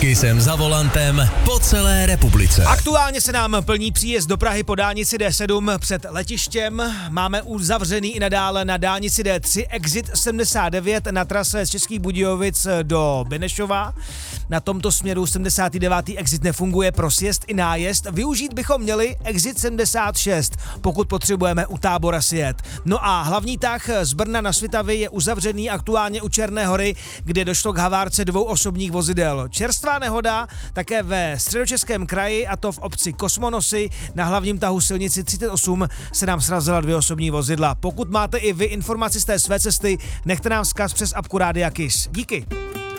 Kissem za volantem po celé republice. Aktuálně se nám plní příjezd do Prahy po dálnici D7 před letištěm. Máme uzavřený i nadále na dálnici D3 exit 79 na trase z Českých Budějovic do Benešova. Na tomto směru 79. exit nefunguje pro sjezd i nájezd. Využít bychom měli exit 76, pokud potřebujeme u Tábora sjet. No a hlavní tah z Brna na Svitavy je uzavřený aktuálně u Černé Hory, kde došlo k havárce 2 osobních vozidel. Čerstvá nehoda také ve Středočeském kraji, a to v obci Kosmonosy. Na hlavním tahu silnici 38 se nám srazila 2 osobní vozidla. Pokud máte i vy informaci z té své cesty, nechte nám vzkaz přes apku Rádia Kiss. Díky.